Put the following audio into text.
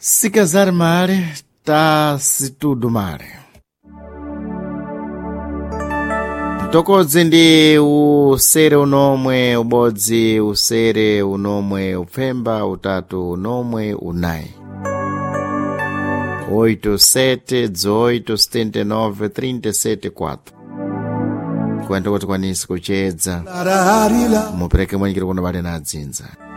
Se casar male, tá-se tudo male. Tokodzi ndi usere unomwe ubodzi, usere unomwe upfemba, utatu unomwe unayi. 87 18 79 37 4 kwenda kuti kwanisi kuchedza mupereke mwenyekeri kuno vale na adzinza.